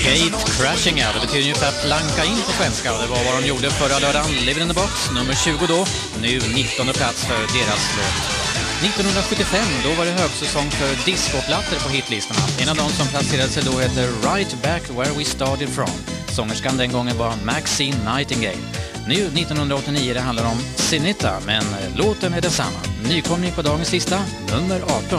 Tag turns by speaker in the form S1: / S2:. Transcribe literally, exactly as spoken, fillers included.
S1: Gate Crashing Out, det betyder ungefär planka in på svenska, och det var vad de gjorde förra lördagen. Live in the Box, nummer tjugo då, nu nittonde plats för deras låt. nittonhundrasjuttiofem, då var det högsäsong för discoplattor på hitlistorna. En av de som placerade sig då heter Right Back Where We Started From. Sångerskan den gången var Maxine Nightingale. Nu nittonhundraåttionio, det handlar om Sinita, men låten är densamma. Nykomling på dagens lista, nummer arton.